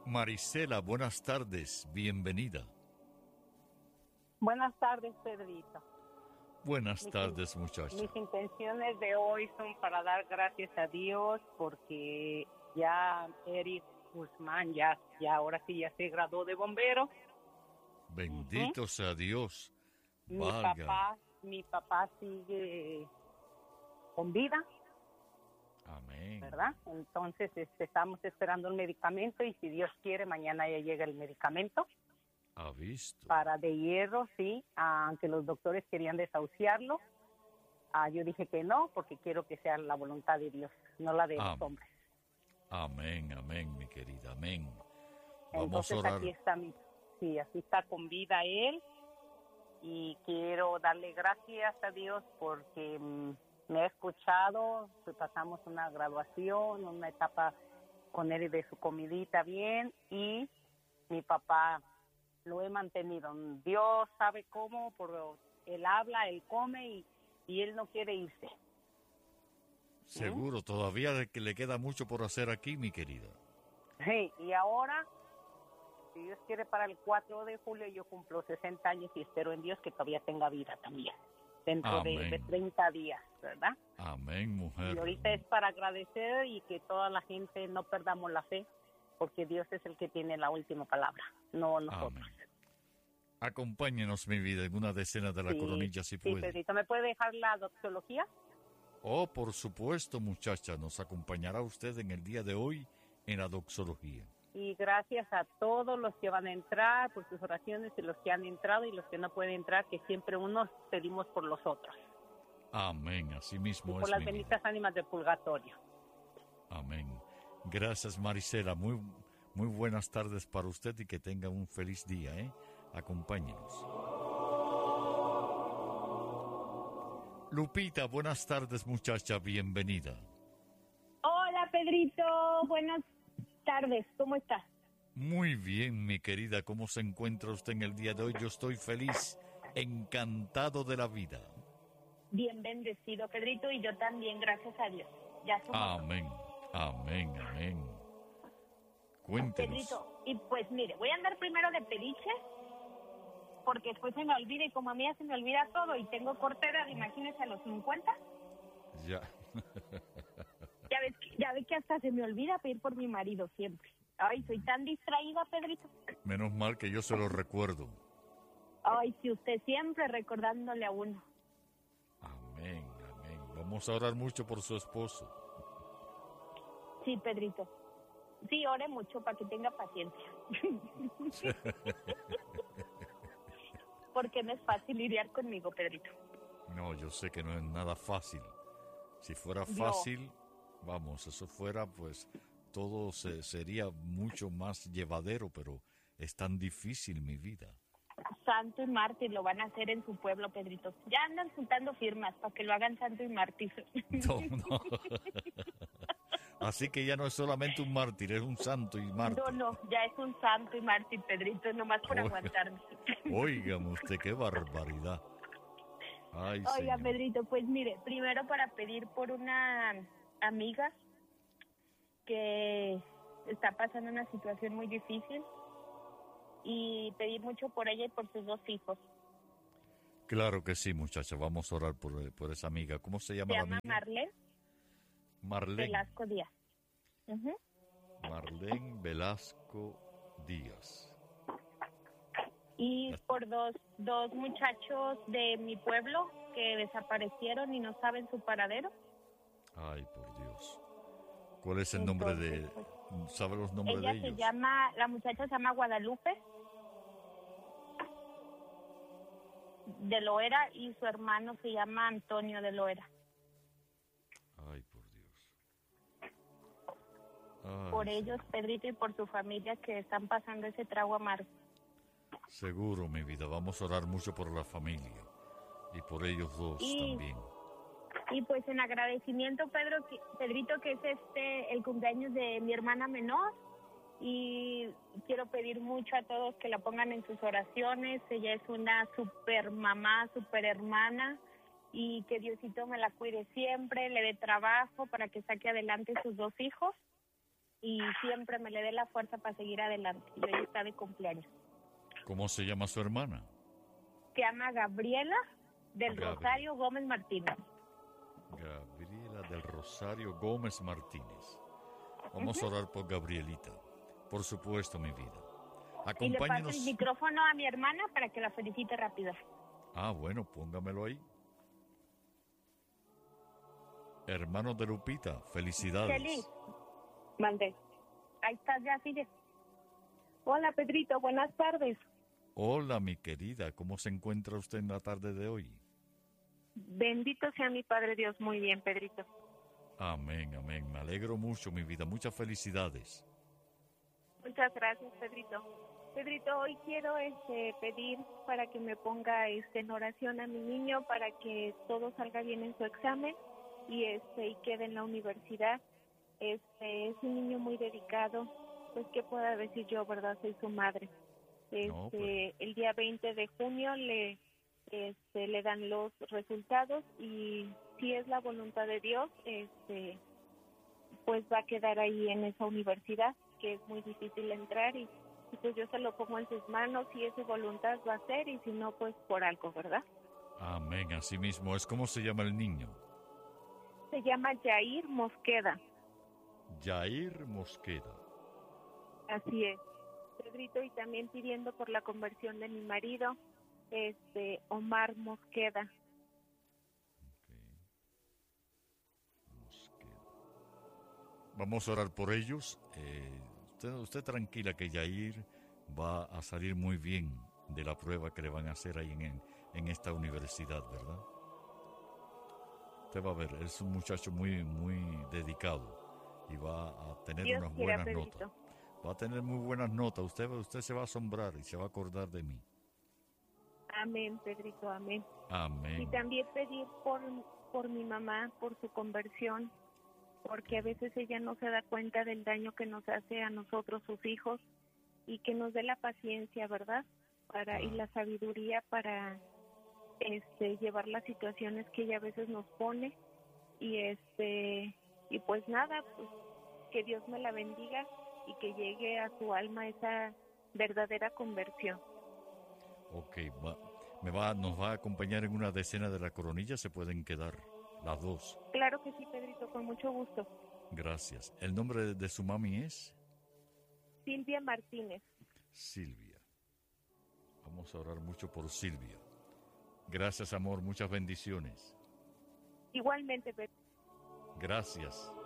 Marisela, buenas tardes, bienvenida. Buenas tardes, Pedrito. Buenas tardes, muchacha. Mis intenciones de hoy son para dar gracias a Dios porque ya Eric Guzmán ya ahora sí ya se graduó de bombero. Bendito sea Dios. Mi papá sigue con vida. Amén. ¿Verdad? Entonces estamos esperando el medicamento y si Dios quiere mañana ya llega el medicamento. ¿Ha visto? Para de hierro, sí, aunque los doctores querían desahuciarlo. Yo dije que no, porque quiero que sea la voluntad de Dios, no la de los hombres. Amén, amén, mi querida, amén. Vamos a orar. Aquí está así está con vida él. Y quiero darle gracias a Dios porque me ha escuchado. Pasamos una graduación, una etapa con él de su comidita bien. Y mi papá lo he mantenido. Dios sabe cómo, por él habla, él come y él no quiere irse. Seguro, todavía le queda mucho por hacer aquí, mi querida. Sí, y ahora, si Dios quiere, para el 4 de julio yo cumplo 60 años y espero en Dios que todavía tenga vida también, dentro de 30 días, ¿verdad? Amén, mujer. Y ahorita es para agradecer y que toda la gente no perdamos la fe, porque Dios es el que tiene la última palabra, no nosotros. Amén. Acompáñenos, mi vida, en una decena de la coronilla, si puede. Sí, Pedrito, ¿me puede dejar la doxología? Oh, por supuesto, muchacha, nos acompañará usted en el día de hoy en la doxología. Y gracias a todos los que van a entrar por sus oraciones y los que han entrado y los que no pueden entrar, que siempre unos pedimos por los otros. Amén, así mismo y es. Por las benditas ánimas del purgatorio. Amén. Gracias, Marisela. Muy buenas tardes para usted y que tenga un feliz día, ¿eh? Acompáñenos. Lupita, buenas tardes, muchacha, bienvenida. Hola, Pedrito, buenas tardes, ¿cómo estás? Muy bien, mi querida, ¿cómo se encuentra usted en el día de hoy? Yo estoy feliz, encantado de la vida. Bien bendecido, Pedrito, y yo también, gracias a Dios. Ya somos. Amén, amén, amén. Cuéntenos. Pedrito, y pues mire, voy a andar primero de pediche, porque después se me olvida, y como a mí ya se me olvida todo, y tengo corta edad, imagínese a los 50. Ya. Ya ves que hasta se me olvida pedir por mi marido siempre. Ay, soy tan distraída, Pedrito. Menos mal que yo se lo recuerdo. Ay, si usted siempre recordándole a uno. Amén, amén. Vamos a orar mucho por su esposo. Sí, Pedrito. Sí, ore mucho para que tenga paciencia. Porque no es fácil lidiar conmigo, Pedrito. No, yo sé que no es nada fácil. Si fuera fácil, vamos, eso fuera, pues, todo sería mucho más llevadero, pero es tan difícil mi vida. Santo y mártir lo van a hacer en su pueblo, Pedrito. Ya andan juntando firmas para que lo hagan santo y mártir. No. Así que ya no es solamente un mártir, es un santo y mártir. No, ya es un santo y mártir, Pedrito, nomás por aguantarme. Óigame usted, qué barbaridad. Ay, oiga, señor. Pedrito, pues mire, primero para pedir por una amiga que está pasando una situación muy difícil y pedir mucho por ella y por sus 2 hijos. Claro que sí, muchacha, vamos a orar por esa amiga. ¿Cómo se llama la amiga? Se llama Marlene Velasco Díaz. Uh-huh. Marlene Velasco Díaz. Y por dos muchachos de mi pueblo que desaparecieron y no saben su paradero. Ay, por Dios. ¿Cuál es el nombre de...? ¿Sabe los nombres de ellos? La muchacha se llama Guadalupe de Loera y su hermano se llama Antonio de Loera. Ay, por Dios. Por ellos, Pedrito, y por su familia que están pasando ese trago amargo. Seguro, mi vida. Vamos a orar mucho por la familia y por ellos dos también. Y pues en agradecimiento, Pedrito, que es el cumpleaños de mi hermana menor, y quiero pedir mucho a todos que la pongan en sus oraciones. Ella es una super mamá, super hermana, y que Diosito me la cuide siempre, le dé trabajo para que saque adelante sus 2 hijos. y siempre me le dé la fuerza para seguir adelante. Y hoy está de cumpleaños. ¿Cómo se llama su hermana? Se llama Gabriela del Rosario Gómez Martínez. Gabriela del Rosario Gómez Martínez. Vamos a orar por Gabrielita. Por supuesto, mi vida. Y le paso el micrófono a mi hermana para que la felicite rápido. Ah, bueno, póngamelo ahí. Hermanos de Lupita, felicidades. Feliz. Mandé. Ahí estás ya, sigue. Hola, Pedrito, buenas tardes. Hola, mi querida, ¿cómo se encuentra usted en la tarde de hoy? Bendito sea mi Padre Dios, muy bien, Pedrito. Amén, amén. Me alegro mucho, mi vida. Muchas felicidades. Muchas gracias, Pedrito. Pedrito, hoy quiero pedir para que me ponga en oración a mi niño para que todo salga bien en su examen y quede en la universidad. Es un niño muy dedicado, pues qué pueda decir yo, ¿verdad? Soy su madre. No, pues. El día 20 de junio le dan los resultados y si es la voluntad de Dios, pues va a quedar ahí en esa universidad, que es muy difícil entrar y pues yo se lo pongo en sus manos, si es su voluntad va a ser y si no, pues por algo, ¿verdad? Amén, así mismo es. ¿Cómo se llama el niño? Se llama Jair Mosqueda. Jair Mosqueda. Así es. Pedrito, y también pidiendo por la conversión de mi marido, Omar Mosqueda. Vamos a orar por ellos. Usted tranquila que Yair va a salir muy bien de la prueba que le van a hacer ahí en esta universidad, ¿verdad? Usted va a ver, es un muchacho muy, muy dedicado y va a tener Dios unas quiera, buenas Pedrito. notas. Va a tener muy buenas notas. Usted se va a asombrar y se va a acordar de mí. Amén, Pedrito, amén. Amén. Y también pedir por mi mamá, por su conversión, porque a veces ella no se da cuenta del daño que nos hace a nosotros, sus hijos, y que nos dé la paciencia, ¿verdad? Y la sabiduría para llevar las situaciones que ella a veces nos pone y pues nada, pues que Dios me la bendiga y que llegue a su alma esa verdadera conversión. Ok, nos va a acompañar en una decena de la coronilla, se pueden quedar las dos. Claro que sí, Pedrito, con mucho gusto. Gracias. ¿El nombre de su mami es? Silvia Martínez. Silvia. Vamos a orar mucho por Silvia. Gracias, amor, muchas bendiciones. Igualmente, Pedrito. Gracias.